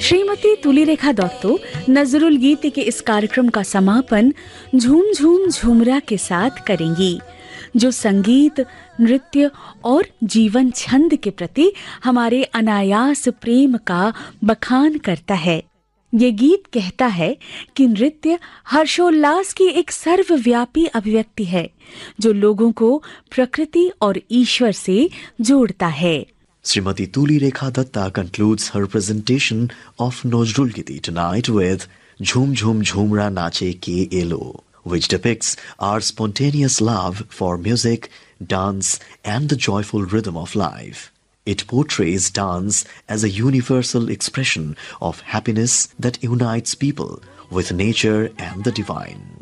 श्रीमती तुलिरेखा दत्तो नजरुल गीत के इस कार्यक्रम का समापन झूम झूम झूमरा के साथ करेंगी, जो संगीत, नृत्य और जीवन छंद के प्रति हमारे अनायास प्रेम का बखान करता है। ये गीत कहता है कि नृत्य हर्षोल्लास की एक सर्वव्यापी अभिव्यक्ति है, जो लोगों को प्रकृति और ईश्वर से जोड़ता है। Srimati Tulirekha Datta concludes her presentation of Nazrul Giti tonight with Jhum Jhum Jhumra Nache Ke Elo, which depicts our spontaneous love for music, dance and the joyful rhythm of life. It portrays dance as a universal expression of happiness that unites people with nature and the divine.